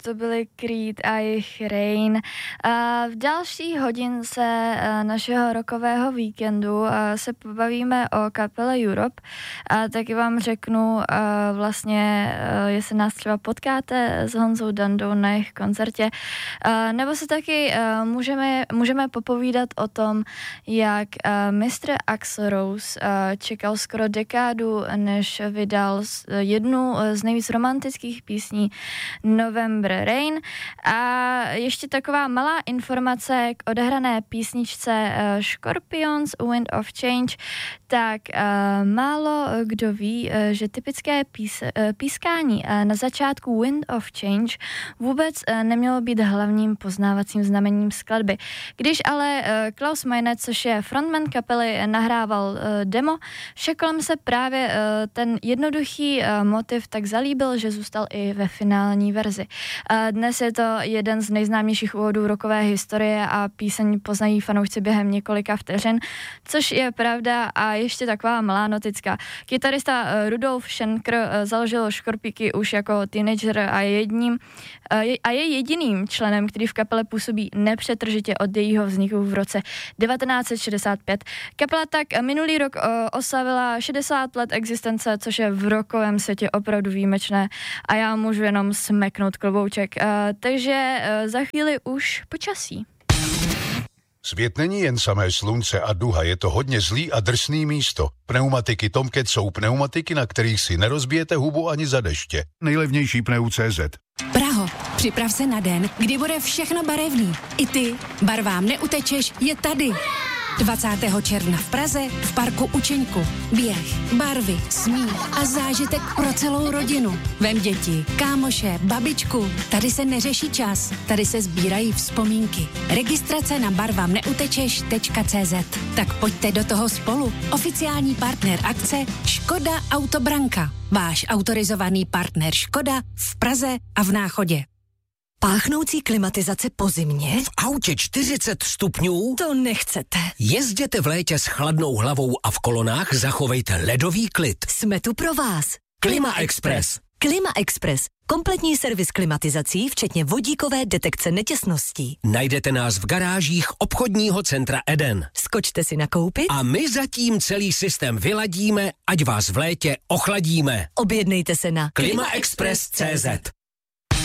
to byly Creed a jejich Rain. V další hodince našeho rockového víkendu se pobavíme o kapele Europe. Taky vám řeknu vlastně, jestli nás třeba potkáte s Honzou Dandou na jejich koncertě. Nebo se taky můžeme popovídat o tom, jak Mr. Axl Rose čekal skoro dekádu, než vydal jednu z nejvíc romantických písní November Rain. A ještě taková malá informace k odehrané písničce Scorpions Wind of Change, tak málo kdo ví, že typické pískání na začátku Wind of Change vůbec nemělo být hlavním poznávacím znamením skladby. Když ale Klaus Meine, což je frontman kapely, nahrával demo, všakolem se právě ten jednoduchý motiv tak zalíbil, že zůstal i ve finální verzi. Dnes je to jeden z nejznámějších úvodů rockové historie a píseň poznají fanoušci během několika vteřin, což je pravda. A ještě taková malá notická. Kytarista Rudolf Schenker založil Škorpíky už jako teenager a je jediným členem, který v kapele působí nepřetržitě od jejího vzniku v roce 1965. Kapela tak minulý rok oslavila 60 let existence, což je v rockovém světě opravdu výjimečné a já můžu jenom smeknout klobouček. Takže za chvíli už počasí. Svět není jen samé slunce a duha, je to hodně zlý a drsný místo. Pneumatiky Tomcat jsou pneumatiky, na kterých si nerozbijete hubu ani za deště. Nejlevnější pneu.cz. Praho, připrav se na den, kdy bude všechno barevný. I ty, barvám neutečeš, je tady. 20. června v Praze v parku Učeňku. Běh, barvy, smích a zážitek pro celou rodinu. Vem děti, kámoše, babičku. Tady se neřeší čas, tady se sbírají vzpomínky. Registrace na barvamneutečeš.cz. Tak pojďte do toho spolu. Oficiální partner akce Škoda Autobranka. Váš autorizovaný partner Škoda v Praze a v Náchodě. Páchnoucí klimatizace po zimě? V autě 40 stupňů? To nechcete. Jezděte v létě s chladnou hlavou a v kolonách zachovejte ledový klid. Jsme tu pro vás. Klima Express. Klima Express. Kompletní servis klimatizací, včetně vodíkové detekce netěsností. Najdete nás v garážích obchodního centra Eden. Skočte si nakoupit a my zatím celý systém vyladíme, ať vás v létě ochladíme. Objednejte se na klimaexpress.cz.